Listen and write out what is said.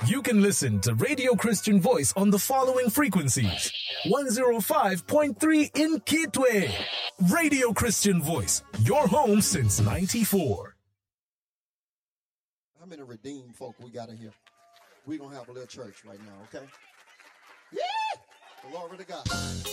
You can listen to Radio Christian Voice on the following frequencies. 105.3 in Kitwe. Radio Christian Voice, your home since 94. How many redeemed folk we got in here? We're going to have a little church right now, okay? Yeah! Glory to God.